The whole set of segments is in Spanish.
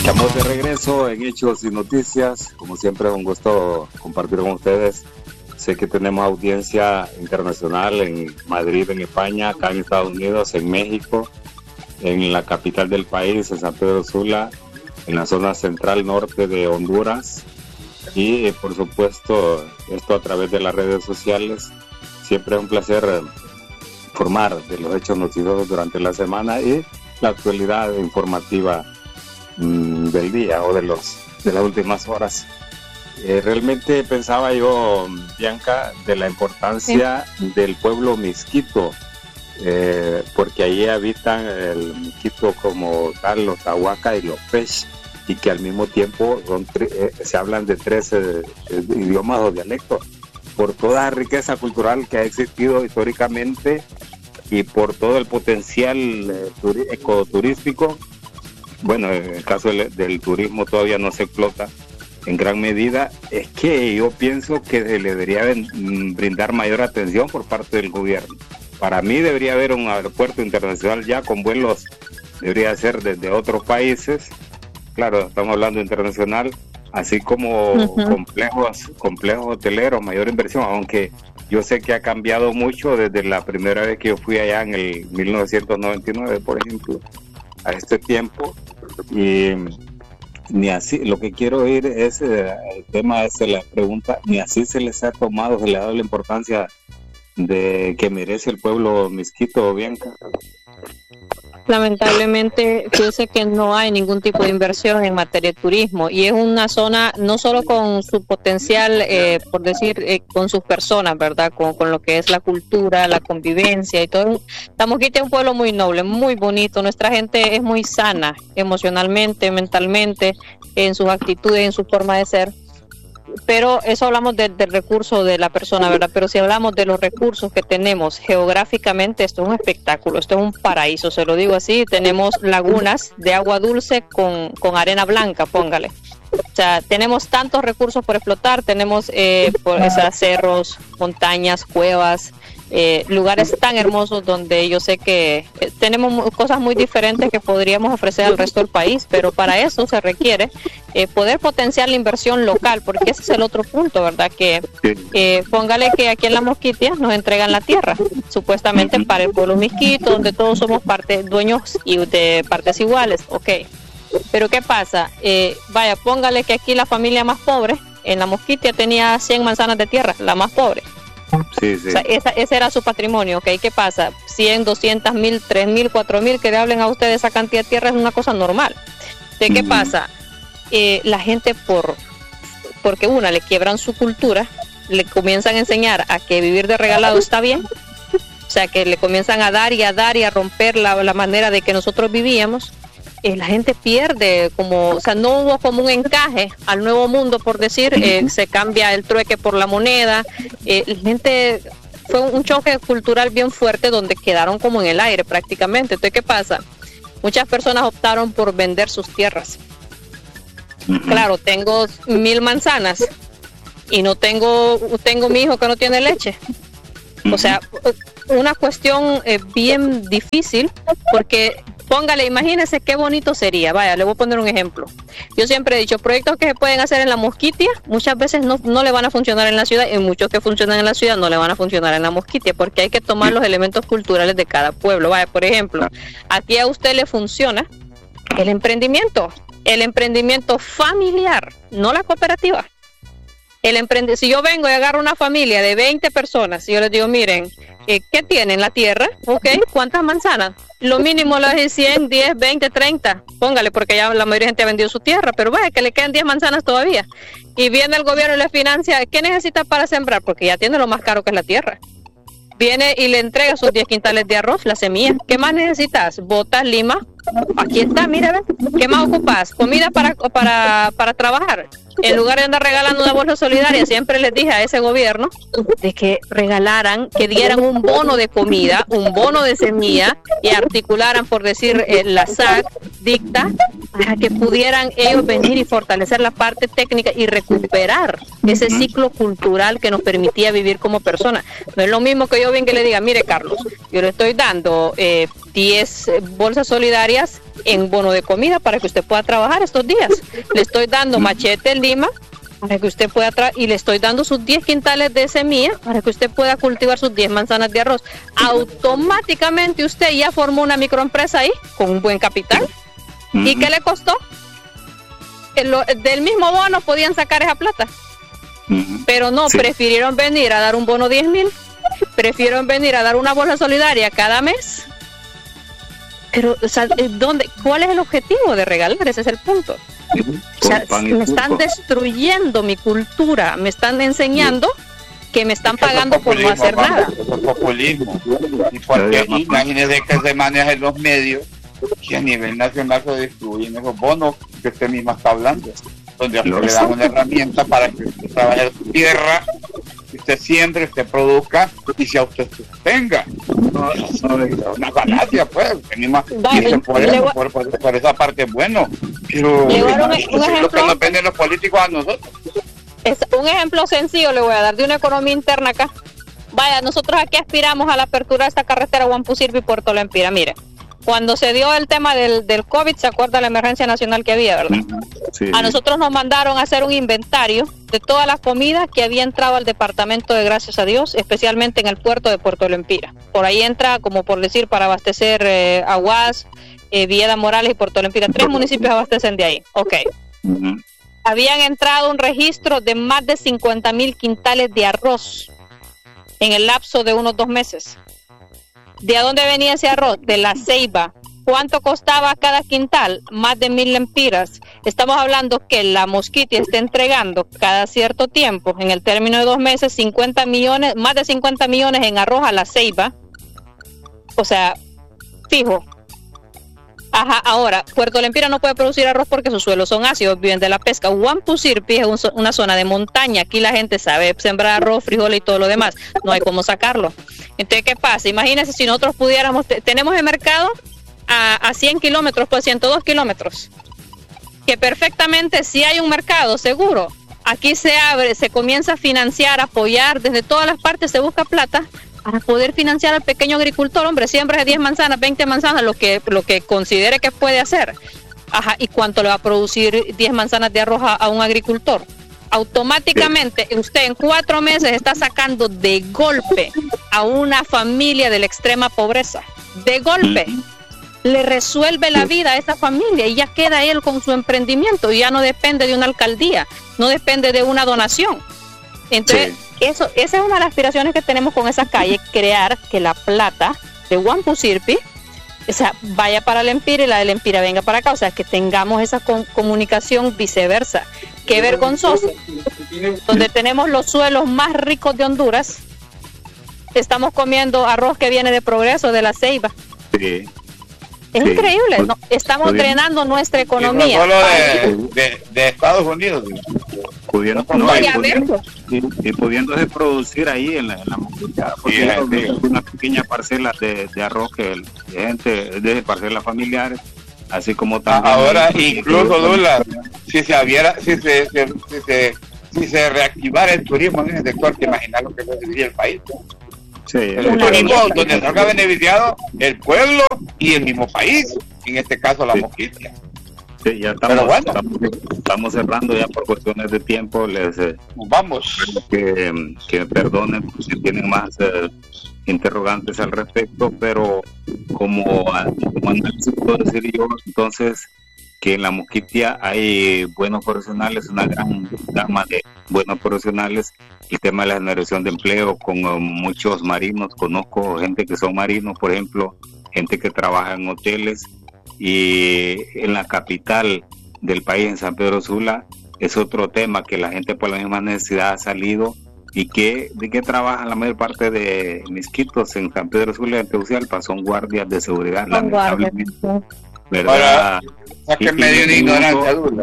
Estamos de regreso en Hechos y Noticias. Como siempre, es un gusto compartir con ustedes. Sé que tenemos audiencia internacional en Madrid, en España, acá en Estados Unidos, en México, en la capital del país, en San Pedro Sula, en la zona central norte de Honduras. Y, por supuesto, esto a través de las redes sociales. Siempre es un placer informar de los hechos noticiosos durante la semana y la actualidad informativa del día o de las últimas horas. Realmente pensaba yo, Bianca, de la importancia del pueblo misquito, porque allí habitan el misquito como tal, los Tahuaca y los Pech, y que al mismo tiempo se hablan de 13 idiomas o dialectos, por toda la riqueza cultural que ha existido históricamente y por todo el potencial ecoturístico. Bueno, en el caso del turismo todavía no se explota en gran medida. Es que yo pienso que se le debería brindar mayor atención por parte del gobierno. Para mí debería haber un aeropuerto internacional ya con vuelos, debería ser desde otros países, claro, estamos hablando internacional, así como complejos hoteleros, mayor inversión, aunque yo sé que ha cambiado mucho desde la primera vez que yo fui allá en el 1999, por ejemplo, a este tiempo, y ni así, lo que quiero oír es el tema es la pregunta, ni así se les ha tomado, se le ha dado la importancia de que merece el pueblo misquito, Bianca. Lamentablemente, fíjese que no hay ningún tipo de inversión en materia de turismo, y es una zona no solo con su potencial, por decir, con sus personas, ¿verdad? Con lo que es la cultura, la convivencia y todo. Tamoquite es un pueblo muy noble, muy bonito. Nuestra gente es muy sana emocionalmente, mentalmente, en sus actitudes, en su forma de ser. Pero eso hablamos del recurso de la persona, ¿verdad? Pero si hablamos de los recursos que tenemos geográficamente, esto es un espectáculo, esto es un paraíso, se lo digo así. Tenemos lagunas de agua dulce con arena blanca, póngale. O sea, tenemos tantos recursos por explotar, tenemos cerros, montañas, cuevas, lugares tan hermosos donde yo sé que tenemos cosas muy diferentes que podríamos ofrecer al resto del país, pero para eso se requiere poder potenciar la inversión local, porque ese es el otro punto, ¿verdad? Que póngale que aquí en la Mosquitia nos entregan la tierra, supuestamente para el pueblo misquito, donde todos somos dueños y de partes iguales, ok. Pero ¿qué pasa? Vaya, póngale que aquí la familia más pobre, en la Mosquitia tenía 100 manzanas de tierra, la más pobre. Sí, sí. O sea, ese era su patrimonio, ¿ok? ¿Qué pasa? 100, 200 mil, 3 mil, 4 mil, que le hablen a ustedes esa cantidad de tierra es una cosa normal. ¿De qué pasa? La gente porque le quiebran su cultura, le comienzan a enseñar a que vivir de regalado está bien, o sea, que le comienzan a dar y a romper la manera de que nosotros vivíamos. La gente pierde o sea, no hubo como un encaje al nuevo mundo, por decir, se cambia el trueque por la moneda, la gente, fue un choque cultural bien fuerte donde quedaron como en el aire prácticamente. Entonces, ¿qué pasa? Muchas personas optaron por vender sus tierras. Claro, tengo 1000 manzanas y no tengo mi hijo que no tiene leche. O sea, una cuestión bien difícil, porque póngale, imagínese qué bonito sería. Vaya, le voy a poner un ejemplo. Yo siempre he dicho, proyectos que se pueden hacer en la Mosquitia, muchas veces no le van a funcionar en la ciudad, y muchos que funcionan en la ciudad no le van a funcionar en la Mosquitia, porque hay que tomar los elementos culturales de cada pueblo. Vaya, por ejemplo, aquí a usted le funciona el emprendimiento familiar, no la cooperativa. Si yo vengo y agarro una familia de 20 personas y yo les digo, miren, ¿qué tienen? La tierra, ok, ¿cuántas manzanas? Lo mínimo es 100, 10, 20, 30, póngale, porque ya la mayoría de gente ha vendido su tierra, pero vaya, que le quedan 10 manzanas todavía. Y viene el gobierno y le financia, ¿qué necesita para sembrar? Porque ya tiene lo más caro que es la tierra. Viene y le entrega sus 10 quintales de arroz, la semilla. ¿Qué más necesitas? Botas, lima. Aquí está, mira, ¿ves? ¿Qué más ocupas? Comida para trabajar. En lugar de andar regalando una bolsa solidaria, siempre les dije a ese gobierno de que regalaran, que dieran un bono de comida, un bono de semilla, y articularan, por decir, la SAC dicta, para que pudieran ellos venir y fortalecer la parte técnica y recuperar ese ciclo cultural que nos permitía vivir como personas. No es lo mismo que yo venga y le diga, mire, Carlos, Yo le estoy dando 10 bolsas solidarias en bono de comida para que usted pueda trabajar estos días. Le estoy dando machete en Lima para que usted pueda y le estoy dando sus 10 quintales de semilla para que usted pueda cultivar sus 10 manzanas de arroz. Automáticamente usted ya formó una microempresa ahí con un buen capital. ¿Y qué le costó? Del mismo bono podían sacar esa plata. Pero no, prefirieron venir a dar un bono 10,000, prefirieron venir a dar una bolsa solidaria cada mes. Pero, o sea, ¿cuál es el objetivo de regalar? Ese es el punto. O sea, me están destruyendo mi cultura, me están enseñando que me están pagando por no hacer nada. Eso es populismo. Y porque imagínese que se maneja en los medios que a nivel nacional se distribuyen esos bonos que usted misma está hablando, donde a usted le dan una herramienta para que usted trabaje su tierra, que usted siembre, usted produzca y si a usted sostenga. Una falacia, pues. Por esa parte es bueno. Pero lo que nos venden los políticos a nosotros. Es un ejemplo sencillo le voy a dar de una economía interna acá. Vaya, nosotros aquí aspiramos a la apertura de esta carretera Huampu Sirpi Puerto Lempira. Mire, cuando se dio el tema del COVID, ¿se acuerda la emergencia nacional que había, verdad? Sí. A nosotros nos mandaron a hacer un inventario de toda la comida que había entrado al departamento de Gracias a Dios, especialmente en el puerto de Puerto Lempira. Por ahí entra, como por decir, para abastecer Aguas, Vieda Morales y Puerto Lempira. 3 municipios abastecen de ahí. Ok. Habían entrado un registro de más de 50,000 quintales de arroz en el lapso de unos 2 meses. ¿De dónde venía ese arroz? De La Ceiba. ¿Cuánto costaba cada quintal? Más de 1,000 lempiras. Estamos hablando que la Mosquitia está entregando cada cierto tiempo, en el término de 2 meses, 50 millones, más de 50 millones en arroz a La Ceiba. O sea, fijo. Ajá, ahora, Puerto Lempira no puede producir arroz porque sus suelos son ácidos, viven de la pesca. Huampu Sirpi es una zona de montaña, aquí la gente sabe sembrar arroz, frijoles y todo lo demás, no hay cómo sacarlo. Entonces, ¿qué pasa? Imagínense si nosotros pudiéramos, tenemos el mercado a 100 kilómetros, pues 102 kilómetros, que perfectamente si hay un mercado seguro, aquí se abre, se comienza a financiar, apoyar, desde todas las partes se busca plata, para poder financiar al pequeño agricultor. Hombre, siembra 10 manzanas, 20 manzanas, lo que considere que puede hacer. Ajá, ¿y cuánto le va a producir 10 manzanas de arroz a un agricultor? Automáticamente usted en 4 meses está sacando de golpe a una familia de la extrema pobreza. De golpe. Le resuelve la vida a esa familia y ya queda él con su emprendimiento y ya no depende de una alcaldía, no depende de una donación. Entonces, esa es una de las aspiraciones que tenemos con esa calle, crear que la plata de Huampu Sirpi, o sea, vaya para Lempira y la de Lempira venga para acá, o sea, que tengamos esa comunicación viceversa. Qué vergonzoso, donde tenemos los suelos más ricos de Honduras, estamos comiendo arroz que viene de Progreso, de La Ceiba. Sí. Es increíble, ¿no? Estamos drenando nuestra economía. No solo de Estados Unidos. Pudiéndose producir ahí en la Mosquitia, una pequeña parcela de arroz que de gente de parcelas familiares, así como también. Ahora incluso Lula, si se reactivara el turismo en ese sector, te imaginas lo que sería el país. Sí, el turismo donde salga beneficiado el pueblo y el mismo país, en este caso la Mosquitia. Sí, ya estamos cerrando ya por cuestiones de tiempo. Les vamos que perdonen si tienen más interrogantes al respecto, pero como análisis puedo decir yo entonces que en la Mosquitia hay buenos profesionales, una gran gama de buenos profesionales. El tema de la generación de empleo con muchos marinos, conozco gente que son marinos, por ejemplo, gente que trabaja en hoteles, y en la capital del país, en San Pedro Sula, es otro tema que la gente por la misma necesidad ha salido. ¿Y de qué trabajan la mayor parte de misquitos en San Pedro Sula y en Tegucigalpa? Son guardias de seguridad, lamentablemente. ¿Verdad? Sáquenme de una ignorancia dura.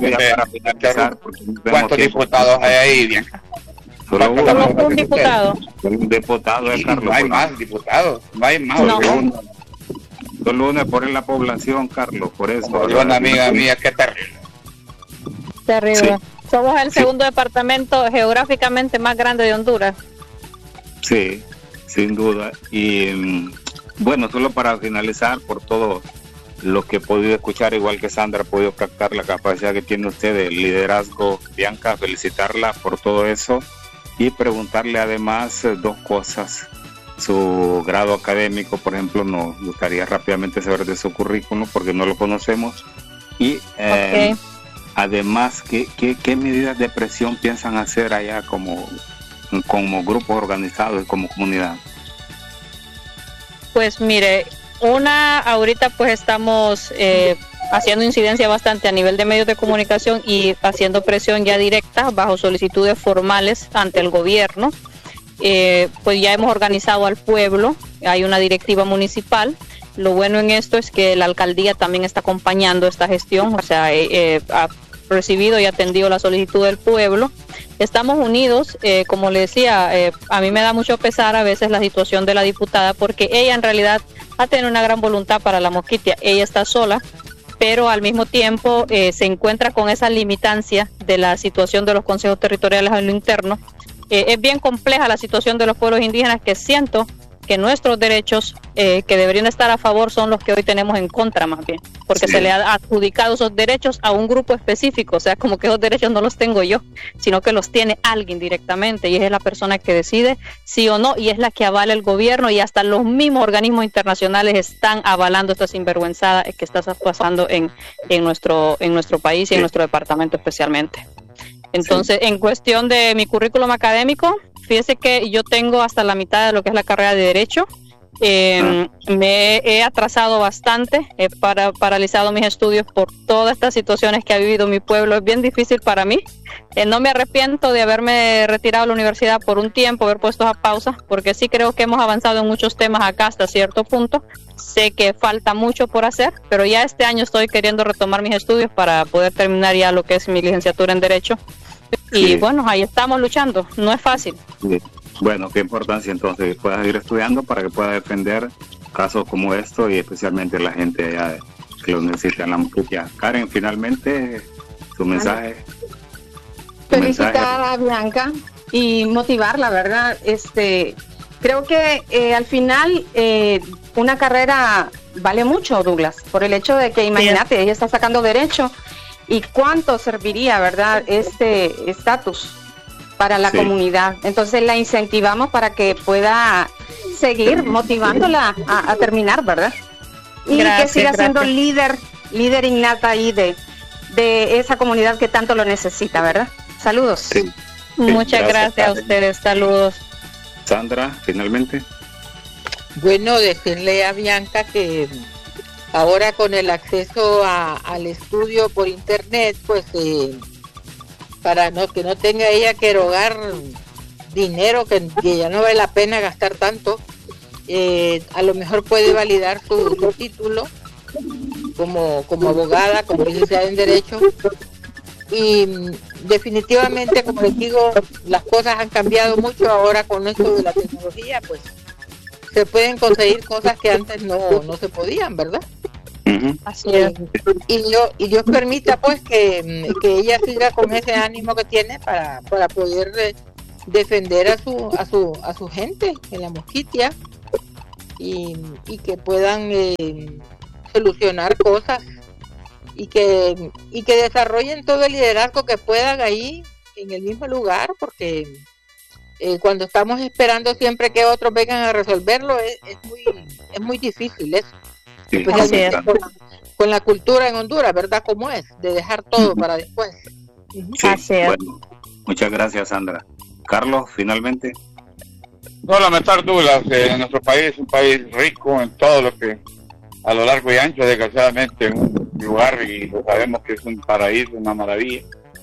¿Cuántos diputados hay ahí, Bianca? Solo un diputado. Un diputado de Carlos. No hay más diputados, no hay más. Solo uno por la población, Carlos, por eso. Una amiga mía, qué terrible. Terrible. Sí. Somos el segundo departamento geográficamente más grande de Honduras. Sí. Sin duda. Y bueno, solo para finalizar, por todo lo que he podido escuchar, igual que Sandra, he podido captar la capacidad que tiene usted de liderazgo. Bianca, felicitarla por todo eso y preguntarle además dos cosas. Su grado académico, por ejemplo, nos gustaría rápidamente saber de su currículum porque no lo conocemos. Y además, ¿qué medidas de presión piensan hacer allá como grupos organizados y como comunidad? Pues mire, ahorita pues estamos haciendo incidencia bastante a nivel de medios de comunicación y haciendo presión ya directa bajo solicitudes formales ante el gobierno. Pues ya hemos organizado al pueblo, hay una directiva municipal. Lo bueno en esto es que la alcaldía también está acompañando esta gestión, o sea, ha recibido y atendido la solicitud del pueblo. Estamos unidos, como le decía, a mí me da mucho pesar a veces la situación de la diputada, porque ella en realidad ha tenido una gran voluntad para la Mosquitia. Ella está sola, pero al mismo tiempo se encuentra con esa limitancia de la situación de los consejos territoriales en lo interno. Es bien compleja la situación de los pueblos indígenas, que siento que nuestros derechos que deberían estar a favor son los que hoy tenemos en contra, más bien, porque se le ha adjudicado esos derechos a un grupo específico, o sea, como que esos derechos no los tengo yo, sino que los tiene alguien directamente, y es la persona que decide sí o no, y es la que avala el gobierno, y hasta los mismos organismos internacionales están avalando esta sinvergüenzada que está pasando en nuestro país y en nuestro departamento especialmente. Entonces, en cuestión de mi currículum académico, fíjese que yo tengo hasta la mitad de lo que es la carrera de Derecho. Me he atrasado bastante, he paralizado mis estudios por todas estas situaciones que ha vivido mi pueblo. Es bien difícil para mí. No me arrepiento de haberme retirado de la universidad por un tiempo, haber puesto a pausa, porque sí creo que hemos avanzado en muchos temas acá hasta cierto punto. Sé que falta mucho por hacer, pero ya este año estoy queriendo retomar mis estudios para poder terminar ya lo que es mi licenciatura en Derecho. Y bueno, ahí estamos luchando, no es fácil. Sí. Bueno, qué importancia entonces que puedas ir estudiando para que puedas defender casos como esto y especialmente la gente allá que lo necesita en la Mosquitia. Karen, finalmente, su mensaje. Felicitar a Bianca y motivarla, ¿verdad? Creo que al final una carrera vale mucho, Douglas, por el hecho de que, imagínate, ella está sacando Derecho y cuánto serviría, ¿verdad?, este estatus para la comunidad. Entonces la incentivamos para que pueda seguir motivándola a terminar, ¿verdad? Y que siga siendo líder innata ahí de esa comunidad que tanto lo necesita, ¿verdad? Saludos. Sí. Muchas gracias a ustedes, saludos. Sandra, finalmente. Bueno, decirle a Bianca que ahora con el acceso al estudio por internet, pues para que no tenga ella que erogar dinero, que ya no vale la pena gastar tanto, a lo mejor puede validar su título como abogada, como licenciada en Derecho. Y definitivamente, como les digo, las cosas han cambiado mucho ahora con esto de la tecnología, pues se pueden conseguir cosas que antes no se podían, ¿verdad? Así es. Y Dios permita pues que ella siga con ese ánimo que tiene para poder defender a su gente en la Mosquitia y que puedan solucionar cosas y que desarrollen todo el liderazgo que puedan ahí en el mismo lugar, porque cuando estamos esperando siempre que otros vengan a resolverlo es muy difícil eso. Sí, con la cultura en Honduras, ¿verdad? Como es, de dejar todo para después. Sí, bueno, muchas gracias, Sandra. Carlos, finalmente. No lamentar, Douglas, nuestro país es un país rico en todo lo que a lo largo y ancho, desgraciadamente, en un lugar, y lo sabemos que es un paraíso, una maravilla,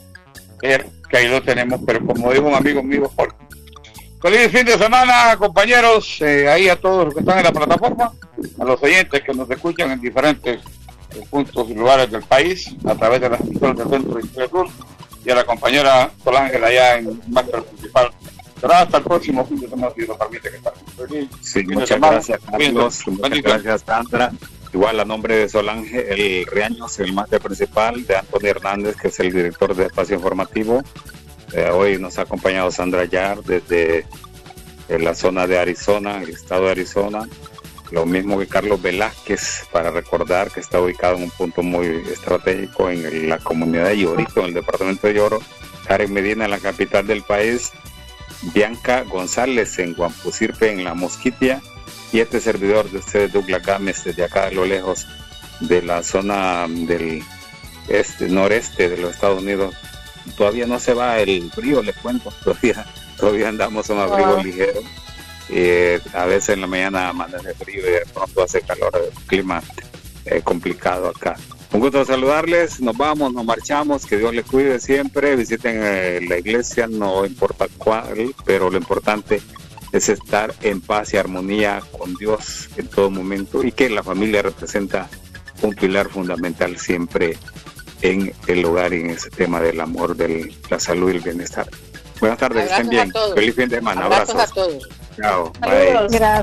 que ahí lo tenemos, pero como dijo un amigo mío, Jorge, feliz fin de semana, compañeros, ahí a todos los que están en la plataforma, a los oyentes que nos escuchan en diferentes puntos y lugares del país, a través de las emisoras del Centro y Sur, y a la compañera Solange allá en el máster principal. Será hasta el próximo fin de semana, si lo permite, que estamos feliz. Sí, muchas gracias, Carlos, muchas gracias, Sandra. Igual a nombre de Solange El Riaños, el máster principal, de Antonio Hernández, que es el director de Espacio Informativo. Hoy nos ha acompañado Sandra Yar desde en la zona de Arizona, el estado de Arizona. Lo mismo que Carlos Velázquez, para recordar que está ubicado en un punto muy estratégico en la comunidad de Llorito, en el departamento de Lloro. Karen Medina en la capital del país. Bianca González en Guampusirpe, en La Mosquitia. Y este servidor de ustedes, Douglas Gámez, desde acá a lo lejos de la zona del noreste de los Estados Unidos. Todavía no se va el frío, les cuento, todavía andamos en un abrigo ligero. A veces en la mañana amanece frío y de pronto hace calor, el clima complicado acá. Un gusto saludarles, nos vamos, nos marchamos, que Dios les cuide siempre, visiten la iglesia, no importa cuál, pero lo importante es estar en paz y armonía con Dios en todo momento, y que la familia representa un pilar fundamental siempre en el hogar y en ese tema del amor, de la salud y el bienestar. Buenas tardes, estén bien. Feliz fin de semana. Abrazos a todos. Chao. Bye. Gracias.